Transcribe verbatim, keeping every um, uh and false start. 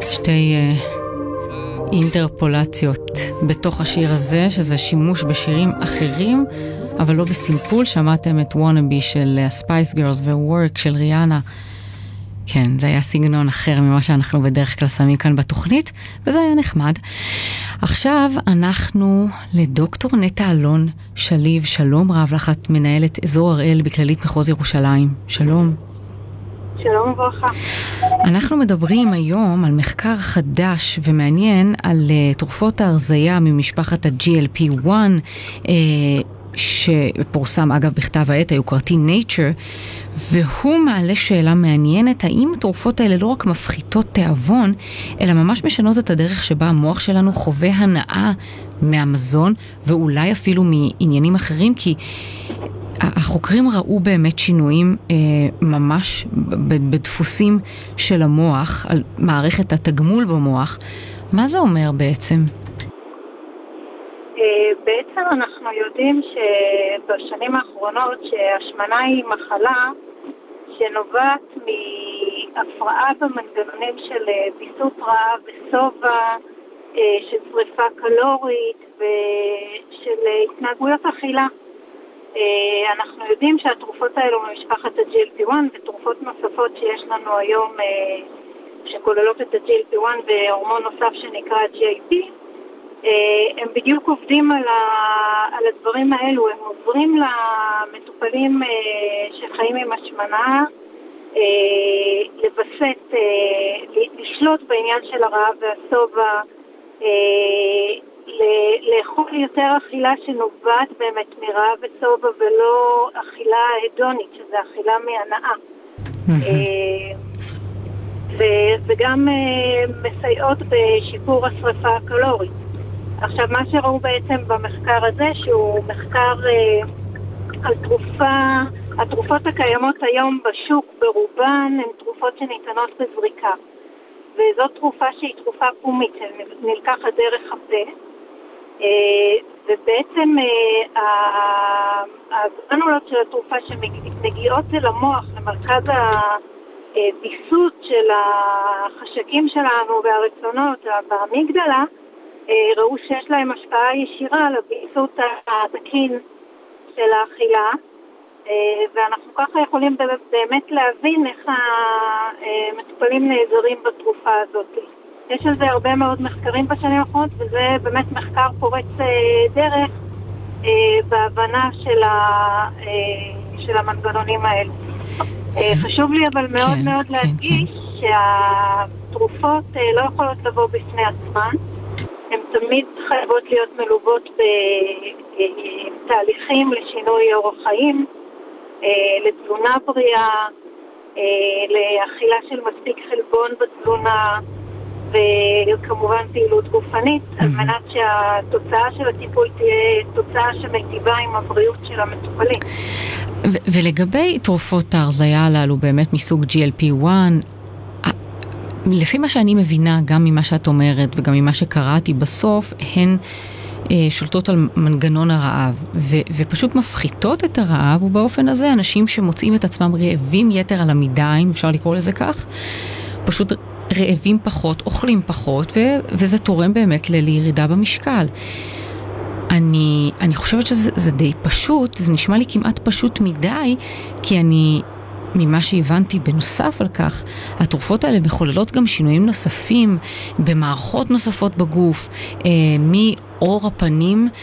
שתי uh, אינטרפולציות בתוך השיר הזה, שזה שימוש בשירים אחרים, אבל לא בסימפול. שמעתם את וונאבי של הספייס גרלס ווורק של ריאנה. כן, זה היה סגנון אחר ממה שאנחנו בדרך כלל שמים כאן בתוכנית, וזה היה נחמד. עכשיו אנחנו לדוקטור נטע אלון שליב. שלום רב לך, את מנהלת אזור הראל בכללית מחוז ירושלים. שלום. שלום וברכה. אנחנו מדברים היום על מחקר חדש ומעניין על uh, תרופות ההרזיה ממשפחת ה-ג'י אל פי אחת, uh, שפורסם אגב בכתב העת היוקרתי Nature, והוא מעלה שאלה מעניינת, האם התרופות האלה לא רק מפחיתות תיאבון, אלא ממש משנות את הדרך שבה המוח שלנו חווה הנאה מהמזון, ואולי אפילו מעניינים אחרים, כי החוקרים ראו באמת שינויים אה, ממש בדפוסים של המוח, על מערכת התגמול במוח. מה זה אומר בעצם? בעצם אנחנו יודעים שבשנים האחרונות שהשמנה היא מחלה שנובעת מהפרעה במנגנונים של ביסות רעב וסובה, של שריפה קלורית ושל התנהגויות אכילה. אנחנו יודעים שהתרופות האלו ממשפחת ה-ג'י אל פי אחת ותרופות נוספות שיש לנו היום שכוללות את ה-ג'י אל פי אחת והורמון נוסף שנקרא ג'י איי פי, הם בדיוק עובדים על, ה, על הדברים האלו. הם עוברים למטופלים שחיים עם השמנה לבסט, לשלוט בעניין של הרעב והסובה, לאכול יותר אכילה שנובעת באמת מרעב וסובה ולא אכילה הדונית, שזה אכילה מהנאה. וגם מסייעות בשיפור השריפה הקלורית. עכשיו, מה שראו בעצם במחקר הזה, שהוא מחקר אה, על תרופה, התרופות הקיימות היום בשוק ברובן הן תרופות שניתנות בזריקה. וזאת תרופה שהיא תרופה פומית, נלקחת דרך הפה. אה, ובעצם אה, הגרנולות של התרופה שמגיעות אל המוח, למרכז הביסות של החשקים שלנו והרצונות באמיגדלה, ראו שיש להם השפעה ישירה על הביסות התקין של האכילה, ואנחנו ככה יכולים באמת להבין איך המטופלים נעזרים בתרופה הזאת. יש על זה הרבה מאוד מחקרים בשנים האחרונות, וזה באמת מחקר פורץ דרך בהבנה של, ה, של המנגנונים האלה. חשוב לי אבל מאוד כן, מאוד כן, להדגיש כן. שהתרופות לא יכולות לבוא בפני עצמן, הן תמיד חייבות להיות מלוות בתהליכים לשינוי אורח חיים, לתזונה בריאה, לאכילה של מספיק חלבון בתזונה, וכמובן פעילות גופנית, על מנת שהתוצאה של הטיפול תהיה תוצאה שמיטיבה עם הבריאות של המטופלים. ו- ולגבי תרופות ההרזיה הללו באמת מסוג ג'י אל פי אחת, לפי מה שאני מבינה, גם ממה שאת אומרת וגם ממה שקראתי בסוף, הן אה, שולטות על מנגנון הרעב ו- ופשוט מפחיתות את הרעב, ובאופן הזה אנשים שמוצאים את עצמם רעבים יתר על המידה, אם אפשר לקרוא לזה כך, פשוט רעבים פחות, אוכלים פחות, ו- וזה תורם באמת ל- לירידה במשקל. אני, אני חושבת שזה זה די פשוט, זה נשמע לי כמעט פשוט מדי, כי אני... ממה שהבנתי בנוסף על כך, התרופות האלה מחוללות גם שינויים נוספים במערכות נוספות בגוף, אה, מאור הפנים